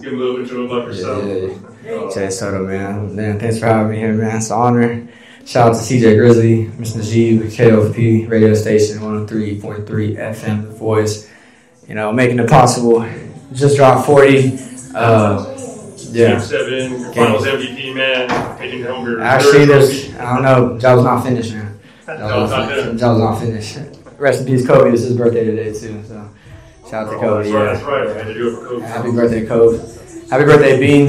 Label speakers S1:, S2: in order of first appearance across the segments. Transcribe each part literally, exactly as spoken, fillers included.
S1: give a little intro about yourself.
S2: Yeah, yeah. Jay Soto, man. Man, thanks for having me here, man. It's an honor. Shout out to C J Grizzly, Mister Najib, K O F P radio station, one oh three point three F M, The Voice. You know, making it possible. Just dropped forty. Uh, yeah.
S1: Game seven, your finals M V P, man. Taking home your
S2: Actually, there's, I don't know. Job's not finished, man. Job's
S1: Job's
S2: not,
S1: not finished.
S2: Job's not finished. Rest in peace, Kobe. It's his birthday today, too. So, shout out to
S1: Oh,
S2: Kobe.
S1: that's
S2: Yeah.
S1: right, that's right. I had to do it for Kobe.
S2: Happy birthday, Kobe. Happy birthday, Bean.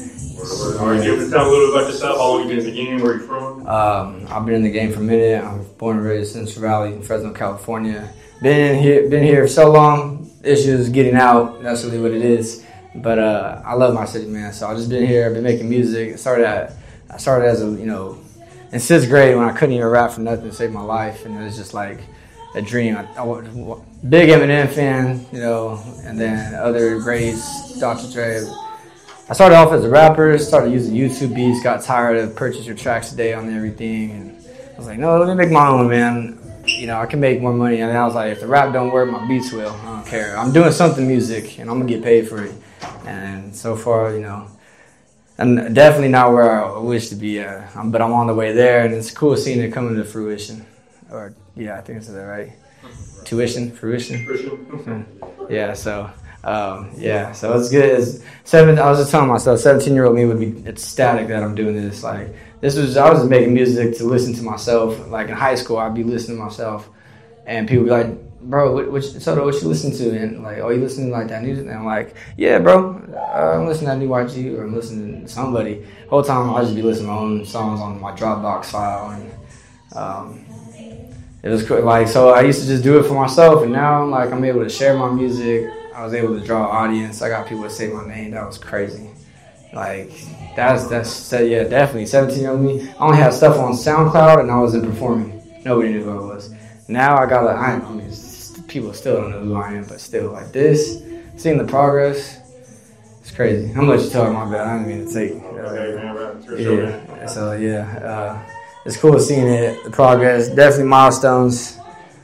S1: All right, give us tell a little bit about yourself. How long you been in the game? Where you from?
S2: Um, I've been in the game for a minute. I'm born and raised in Central Valley, Fresno, California. Been here, been here for so long. Issues getting out. That's really what it is. But uh, I love my city, man. So I've just been here. I've been making music. I started at, I started as a, you know, in sixth grade when I couldn't even rap for nothing to save my life, and it was just like a dream. I, I was a big Eminem fan, you know, and then other grades, Doctor Dre. I started off as a rapper, started using YouTube beats, got tired of purchase your tracks a day on everything, and I was like, no, let me make my own, man. You know, I can make more money. And I was like, if the rap don't work, my beats will. I don't care. I'm doing something music, and I'm going to get paid for it. And so far, you know, I'm definitely not where I wish to be at. Um, but I'm on the way there, and it's cool seeing it coming to fruition. Or, yeah, I think it's that right. Tuition, fruition. Yeah, so... Um, yeah, so it's good. It's seven. I was just telling myself, seventeen-year-old me would be ecstatic that I'm doing this. Like, this was, I was just making music to listen to myself. Like, in high school, I'd be listening to myself, and people would be like, bro, what, what, Soto, what you listen to? And like, oh, you listening to like that music? And I'm like, yeah, bro, uh, I'm listening to New Y G, or I'm listening to somebody. The whole time, I'd just be listening to my own songs on my Dropbox file, and um, it was cool. Like, so I used to just do it for myself, and now I'm like, I'm able to share my music. I was able to draw an audience. I got people to say my name. That was crazy. Like, that's, that's yeah, definitely. seventeen-year-old me, I only had stuff on SoundCloud, and I wasn't performing. Nobody knew who I was. Now I got, like, I, I mean, people still don't know who I am, but still, like this, seeing the progress, it's crazy. How much you talking about that? I didn't mean to take it.
S1: Okay, man, right. For
S2: Yeah,
S1: sure, man.
S2: so, yeah, uh, it's cool seeing it, the progress, definitely milestones,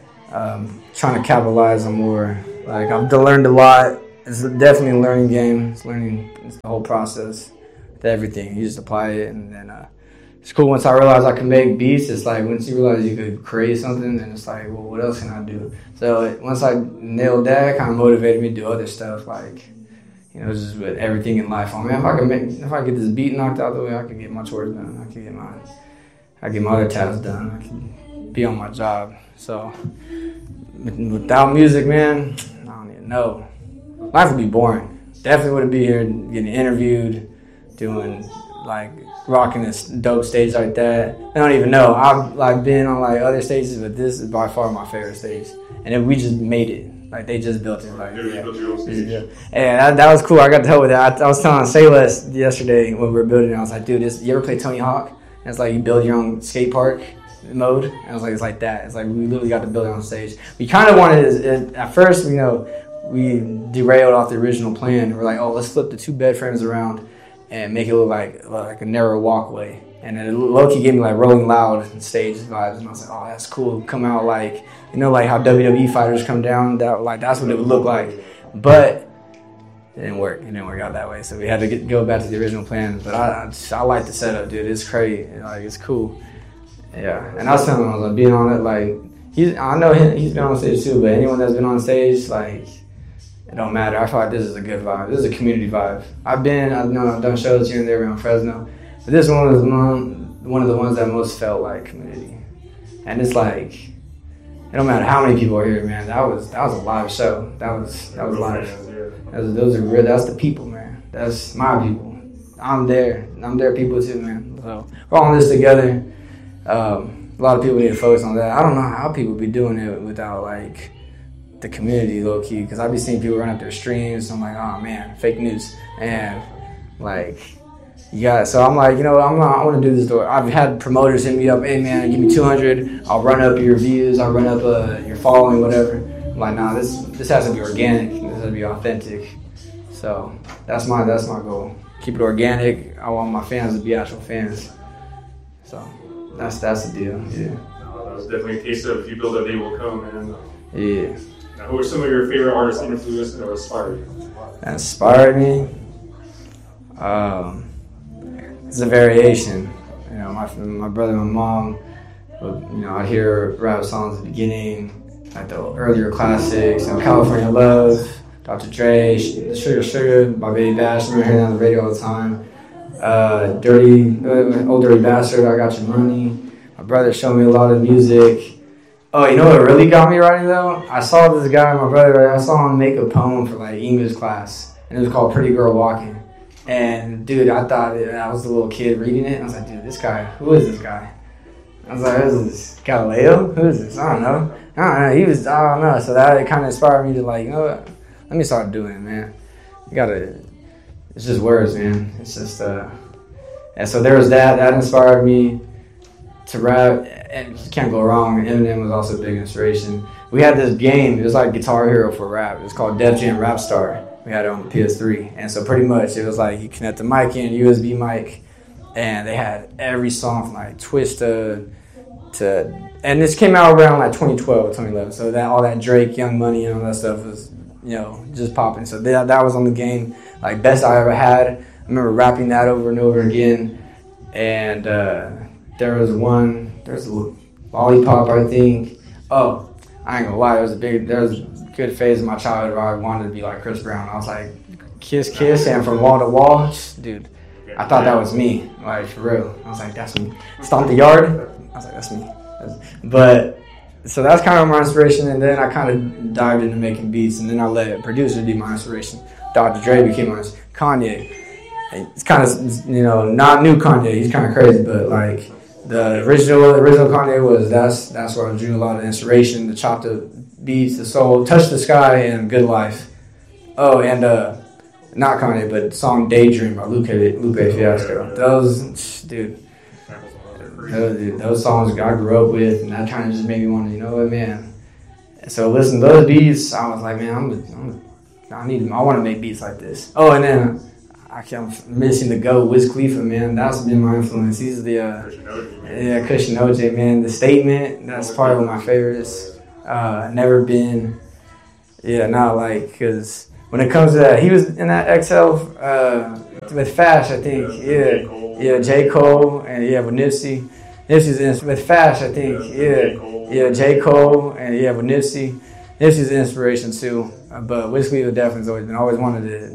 S2: um, trying to capitalize on more. Like, I've learned a lot. It's definitely a learning game. It's learning, it's the whole process to everything. You just apply it, and then uh, it's cool once I realized I could make beats. It's like once you realize you could create something, then it's like, well, what else can I do? So it, once I nailed that, it kind of motivated me to do other stuff. Like, you know, just with everything in life. I mean, if I can make, if I get this beat knocked out the way, I can get my chores done. I can get my, I get my other tasks done. I can be on my job. So without music, man, I don't even know. Life would be boring. Definitely wouldn't be here getting interviewed, doing like rocking this dope stage like that. I don't even know. I've like been on like other stages, but this is by far my favorite stage. And then we just made it. Like they just built it. Like yeah, yeah. And that, that was cool. I got to help with that. I, I was telling Sayless yesterday when we were building it. I was like, dude, this, you ever play Tony Hawk? And it's like you build your own skate park mode. And I was like, it's like that. It's like we literally got to build it on stage. We kind of wanted it, at first, you know, we derailed off the original plan. We're like, oh, let's flip the two bed frames around and make it look like like a narrow walkway. And then low-key gave me like Rolling Loud stage vibes. And I was like, oh, that's cool. Come out like, you know, like how W W E fighters come down. That like that's what it would look like. But it didn't work. It didn't work out that way. So we had to get, go back to the original plan. But I, I, just, I like the setup, dude. It's crazy. Like it's cool. Yeah. And I was telling him, I was like, being on it, like he's. I know he, he's been on stage too. But anyone that's been on stage, like. It don't matter. I feel like this is a good vibe. This is a community vibe. I've been, I know I've done shows here and there around Fresno, but this one was one, one of the ones that most felt like community. And it's like, it don't matter how many people are here, man. That was that was a live show. That was that was live. That was, those are real. That's the people, man. That's my people. I'm there. I'm their people too, man. So we're all in this together. Um, a lot of people need to focus on that. I don't know how people be doing it without like. The community low key, because I be seeing people run up their streams. I'm like, oh man, fake news, and like, yeah. So I'm like, you know, I'm not, I want to do this. Door. I've had promoters hit me up, hey man, give me two hundred. I'll run up your views. I'll run up uh, your following, whatever. I'm like, nah, this this has to be organic. This has to be authentic. So that's my that's my goal. Keep it organic. I want my fans to be actual fans. So that's that's the deal. Yeah.
S1: No, that was definitely a case of if you build it, they will come, man.
S2: Yeah.
S1: Who are some of your favorite artists that influenced or inspired you?
S2: That inspired me? Um, it's a variation. You know, my my brother and my mom, would, you know, I'd hear rap songs at the beginning, like the earlier classics, you know, California Love, Doctor Dre, Sugar Sugar by Baby Bash. I remember hearing that on the radio all the time. Uh, Dirty, uh, Old Dirty Bastard, I Got Your Money. My brother showed me a lot of music. Oh, you know what really got me writing though? I saw this guy, my brother, I saw him make a poem for like English class, and it was called Pretty Girl Walking. And dude, I thought it, I was a little kid reading it, and I was like, dude, this guy, who is this guy? I was like, who is this? Galileo? Who is this? I don't know. I don't know. He was, I don't know. So that kind of inspired me to like, you know what? Let me start doing it, man. You gotta, it's just words, man. It's just, uh, and so there was that. That inspired me to rap, and you can't go wrong. Eminem was also a big inspiration. We had this game. It was like Guitar Hero for rap. It was called Def Jam Rap Star. We had it on the P S three, and so pretty much it was like you connect the mic in, U S B mic, and they had every song from like Twista to, and this came out around like twenty twelve, twenty eleven. So that all that Drake, Young Money, and all that stuff was, you know, just popping. So that that was on the game, like best I ever had. I remember rapping that over and over again, and uh, there was one, there's a Lollipop, I think. Oh, I ain't gonna lie, there was a big, there was. good phase of my childhood where I wanted to be like Chris Brown. I was like, Kiss Kiss and From Wall to Wall. Dude, I thought that was me, like for real. I was like, that's me. Stomp the Yard. I was like, that's me. But, so that's kind of my inspiration, and then I kind of dived into making beats, and then I let producers be my inspiration. Doctor Dre became my inspiration. Kanye. It's kind of, you know, not new Kanye. He's kind of crazy, but like the original original Kanye was, that's, that's where I drew a lot of inspiration, the chopped up beats, the soul, Touch the Sky, and Good Life. Oh, and uh, not Kanye, but the song Daydream by Lupe, Lupe Fiasco. Those, dude, those, dude, those songs I grew up with, and that kind of just made me want to, you know what, man. So listen to those beats, I was like, man, I'm, I'm I need, I want to make beats like this. Oh, and then I I'm missing the GOAT, Wiz Khalifa, man. That's been my influence. He's the, uh, yeah, Cushion O J, man. The Statement, that's probably one of my favorites. Uh, never been, yeah, not like, because when it comes to that, he was in that X L uh, with Fash, I think, yeah, yeah, J. Cole, and yeah, with Nipsey. Nipsey's in, with Fash, I think, yeah, yeah, J. Cole, and yeah, with Nipsey. Nipsey's an inspiration too, uh, but Wiz Khalifa definitely has always been, always wanted to